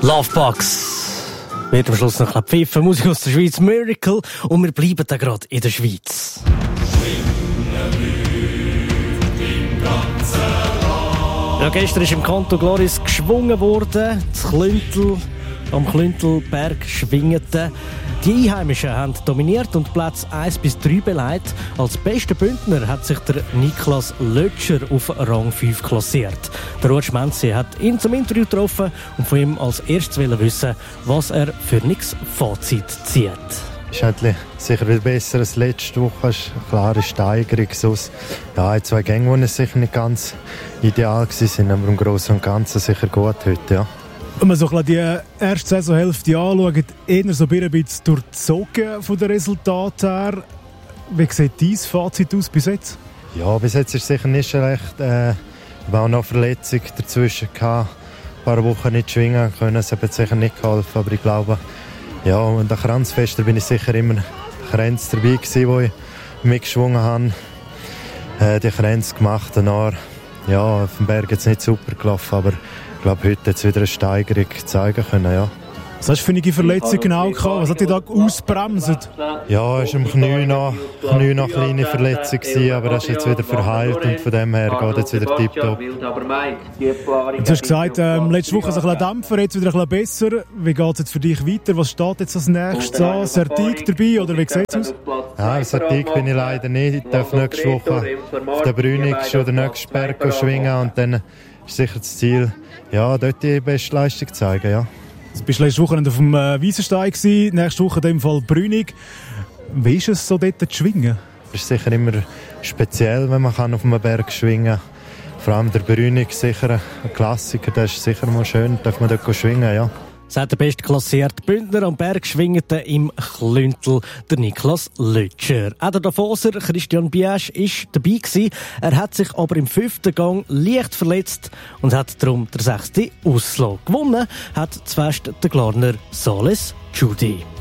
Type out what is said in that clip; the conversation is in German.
Lovebox wird am Schluss noch pfiffen. Musik aus der Schweiz, Miracle. Und wir bleiben da gerade in der Schweiz. Ja, gestern ist im Kanton Gloris geschwungen worden. Das Klüntel, am Klüntelberg schwingete. Die Einheimischen haben dominiert und Platz 1 bis 3 belegt. Als bester Bündner hat sich der Niklas Lötscher auf Rang 5 klassiert. Der Ruud Schmenzi hat ihn zum Interview getroffen und von ihm als erstes wissen, was er für nix Fazit zieht. Es ist eigentlich sicher wieder besser als letzte Woche. Es ist eine klare Steigerung. Ja, 2 Gänge, die sicher nicht ganz ideal waren, aber im Großen und Ganzen sicher gut heute, ja. Wenn man so die erste Saisonhälfte anschaut, eher so ein bisschen durchzogen von den Resultaten her. Wie sieht dein Fazit aus bis jetzt? Ja, bis jetzt ist es sicher nicht schlecht. Wir haben auch noch Verletzung dazwischen gehabt. Ein paar Wochen nicht schwingen können. Es hat sicher nicht geholfen, aber ich glaube, ja, und an Kranzfesten bin ich sicher immer Kränz dabei gewesen, wo ich mitgeschwungen habe. Die Kränze gemacht. Danach, ja, auf dem Berg jetzt nicht super gelaufen, aber ich glaube, heute jetzt wieder eine Steigerung zeigen können, ja. Was hast du für eine Verletzung genau gehabt? Was hat dich da ausbremst? Ja, es war im Knie noch eine kleine Verletzung, aber das ist jetzt wieder verheilt und von dem her geht jetzt wieder tipptopp. Du hast gesagt, letzte Woche ein bisschen Dämpfer, jetzt wieder ein bisschen besser. Wie geht es jetzt für dich weiter? Was steht jetzt als nächstes an? Sertig dabei oder wie sieht es aus? Ja, Sertig bin ich leider nicht. Ich darf nächste Woche auf der Brünig schon den nächsten Berg schwingen und dann ist sicher das Ziel, ja, dort die beste Leistung zeigen, ja. Du warst letzte Woche auf dem Wiesenstein, nächste Woche in dem Fall Brünig. Wie ist es so dort zu schwingen? Es ist sicher immer speziell, wenn man auf einem Berg schwingen kann. Vor allem der Brünig, sicher ein Klassiker, das ist sicher mal schön, darf man dort schwingen, ja. Sagt der bestklassierte Bündner am Berg schwingete im Klüntel, der Niklas Lötscher. Auch der Davoser Christian Biasch ist dabei gewesen. Er hat sich aber im 5. Gang leicht verletzt und hat darum der 6. Auslauf gewonnen, hat zuerst der Glarner Sales Judy.